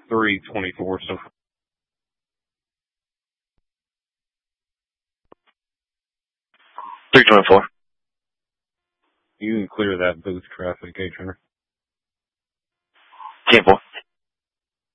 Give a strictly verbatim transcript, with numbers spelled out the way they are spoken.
three twenty-four. So three twenty-four. you can clear that booth traffic, H R. Temple.